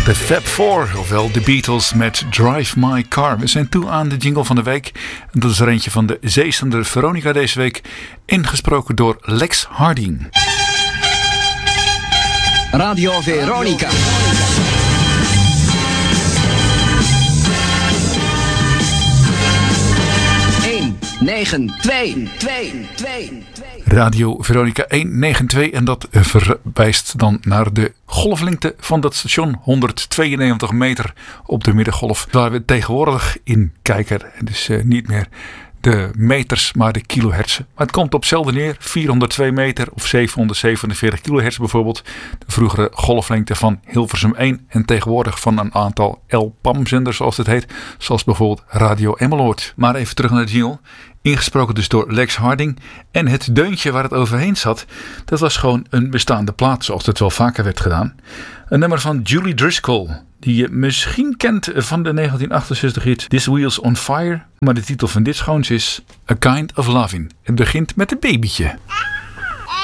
De Fab Four, ofwel de Beatles met Drive My Car. We zijn toe aan de jingle van de week. En dat is er eentje van de zeezender Veronica deze week. Ingesproken door Lex Harding. Radio Veronica. Radio Veronica 192 en dat verwijst dan naar de golflengte van dat station, 192 meter op de middengolf, waar we tegenwoordig in kijken. Dus niet meer de meters, maar de kilohertz. Maar het komt op hetzelfde neer, 402 meter of 747 kilohertz bijvoorbeeld. De vroegere golflengte van Hilversum 1 en tegenwoordig van een aantal LPAM-zenders zoals het heet. Zoals bijvoorbeeld Radio Emmeloord. Maar even terug naar de jingle. Ingesproken dus door Lex Harding. En het deuntje waar het overheen zat, dat was gewoon een bestaande plaat zoals het wel vaker werd gedaan. Een nummer van Julie Driscoll, die je misschien kent van de 1968 hit This Wheel's on Fire. Maar de titel van dit schoons is A Kind of Loving. Het begint met een babytje.